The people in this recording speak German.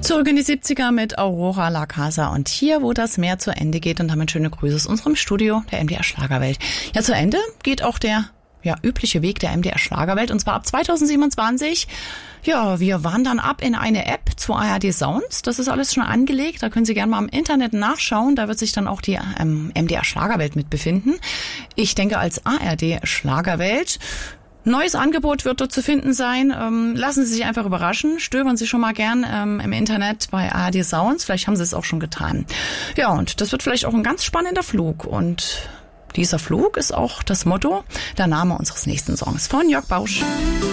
Zurück in die 70er mit Aurora La Casa und hier, wo das Meer zu Ende geht und damit schöne Grüße aus unserem Studio der MDR Schlagerwelt. Ja, zu Ende geht auch der übliche Weg der MDR Schlagerwelt und zwar ab 2027. Ja, wir wandern ab in eine App zu ARD Sounds. Das ist alles schon angelegt. Da können Sie gerne mal im Internet nachschauen. Da wird sich dann auch die MDR Schlagerwelt mit befinden. Ich denke als ARD Schlagerwelt. Neues Angebot wird dort zu finden sein. Lassen Sie sich einfach überraschen. Stöbern Sie schon mal gern im Internet bei ARD Sounds. Vielleicht haben Sie es auch schon getan. Ja, und das wird vielleicht auch ein ganz spannender Flug. Und dieser Flug ist auch das Motto, der Name unseres nächsten Songs von Jörg Bausch.